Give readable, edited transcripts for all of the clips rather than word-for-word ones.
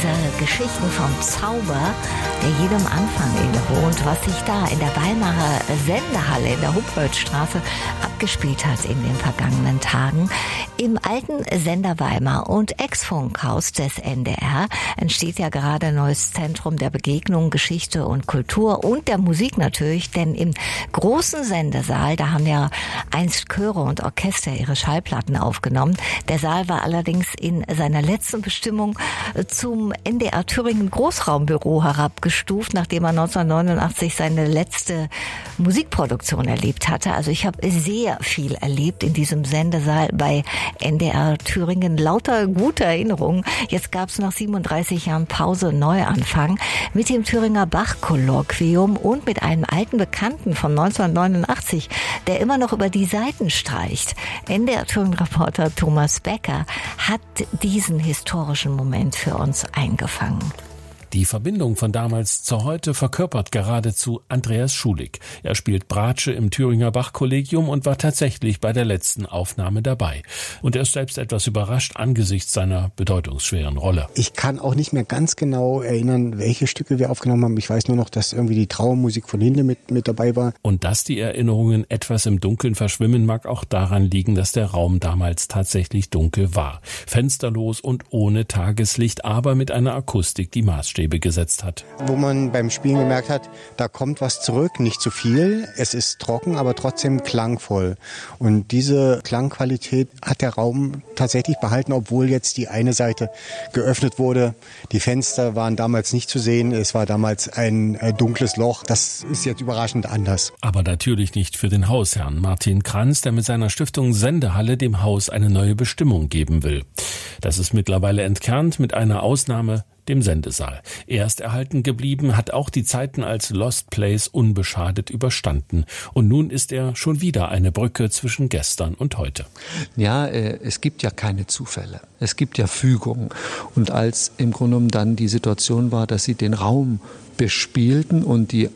diese Geschichten vom Zauber, der jedem Anfang innewohnt, was sich da in der Weimarer Sendehalle in der Humboldtstraße abgespielt hat in den vergangenen Tagen. Im alten Sender Weimar und Ex-Funkhaus des NDR entsteht ja gerade ein neues Zentrum der Begegnung, Geschichte und Kultur und der Musik natürlich, denn im großen Sendesaal, da haben ja einst Chöre und Orchester ihre Schallplatten aufgenommen. Der Saal war allerdings in seiner letzten Bestimmung zum NDR Thüringen Großraumbüro herabgestuft, nachdem er 1989 seine letzte Musikproduktion erlebt hatte. Also ich habe sehr viel erlebt in diesem Sendesaal bei NDR Thüringen. Lauter gute Erinnerungen. Jetzt gab es nach 37 Jahren Pause Neuanfang mit dem Thüringer Bach-Kolloquium und mit einem alten Bekannten von 1989, der immer noch über die Seiten streicht. NDR Thüringen-Reporter Thomas Becker hat diesen historischen Moment für uns eingefangen. Die Verbindung von damals zu heute verkörpert geradezu Andreas Schulig. Er spielt Bratsche im Thüringer Bach-Kollegium und war tatsächlich bei der letzten Aufnahme dabei. Und er ist selbst etwas überrascht angesichts seiner bedeutungsschweren Rolle. Ich kann auch nicht mehr ganz genau erinnern, welche Stücke wir aufgenommen haben. Ich weiß nur noch, dass irgendwie die Trauermusik von Hinde mit dabei war. Und dass die Erinnerungen etwas im Dunkeln verschwimmen, mag auch daran liegen, dass der Raum damals tatsächlich dunkel war. Fensterlos und ohne Tageslicht, aber mit einer Akustik, die Maßstäbe gesetzt hat. Wo man beim Spielen gemerkt hat, da kommt was zurück, nicht zu viel. Es ist trocken, aber trotzdem klangvoll. Und diese Klangqualität hat der Raum tatsächlich behalten, obwohl jetzt die eine Seite geöffnet wurde. Die Fenster waren damals nicht zu sehen. Es war damals ein dunkles Loch. Das ist jetzt überraschend anders. Aber natürlich nicht für den Hausherrn Martin Kranz, der mit seiner Stiftung Sendehalle dem Haus eine neue Bestimmung geben will. Das ist mittlerweile entkernt, mit einer Ausnahme, dem Sendesaal. Er ist erhalten geblieben, hat auch die Zeiten als Lost Place unbeschadet überstanden. Und nun ist er schon wieder eine Brücke zwischen gestern und heute. Ja, es gibt ja keine Zufälle. Es gibt ja Fügungen. Und als im Grunde genommen dann die Situation war, dass sie den Raum bespielten und die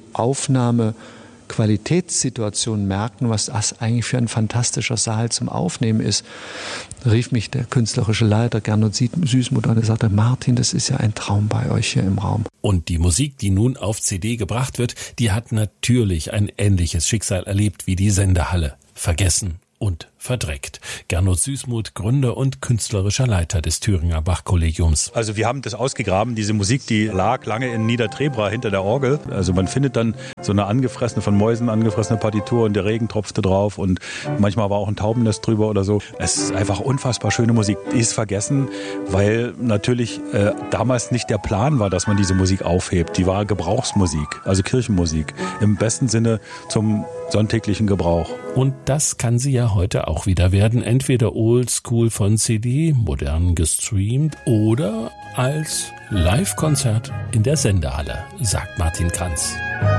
Qualitätssituation merkten, was das eigentlich für ein fantastischer Saal zum Aufnehmen ist, rief mich der künstlerische Leiter Gernot Süßmuth an und sagte, Martin, das ist ja ein Traum bei euch hier im Raum. Und die Musik, die nun auf CD gebracht wird, die hat natürlich ein ähnliches Schicksal erlebt wie die Sendehalle. Vergessen und verdreckt. Gernot Süßmuth, Gründer und künstlerischer Leiter des Thüringer Bach-Kollegiums. Also wir haben das ausgegraben, diese Musik, die lag lange in Niedertrebra hinter der Orgel. Also man findet dann so eine von Mäusen angefressene Partitur und der Regen tropfte drauf und manchmal war auch ein Taubennest drüber oder so. Es ist einfach unfassbar schöne Musik. Die ist vergessen, weil natürlich damals nicht der Plan war, dass man diese Musik aufhebt. Die war Gebrauchsmusik, also Kirchenmusik. Im besten Sinne zum sonntäglichen Gebrauch. Und das kann sie ja heute auch wieder werden. Entweder oldschool von CD, modern gestreamt oder als Live-Konzert in der Sendehalle, sagt Martin Kranz.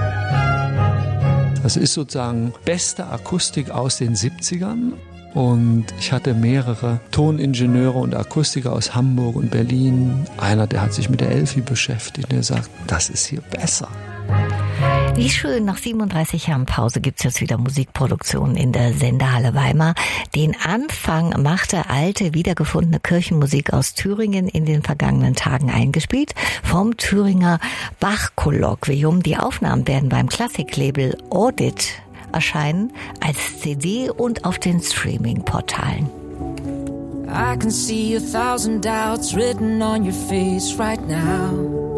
Das ist sozusagen beste Akustik aus den 70ern. Und ich hatte mehrere Toningenieure und Akustiker aus Hamburg und Berlin. Einer, der hat sich mit der Elfi beschäftigt und der sagt, das ist hier besser. Wie schön, nach 37 Jahren Pause gibt's jetzt wieder Musikproduktionen in der Sendehalle Weimar. Den Anfang machte alte, wiedergefundene Kirchenmusik aus Thüringen in den vergangenen Tagen eingespielt vom Thüringer Bach-Kolloquium. Die Aufnahmen werden beim Klassiklabel Audit erscheinen, als CD und auf den Streaming-Portalen. I can see 1,000 doubts written on your face right now.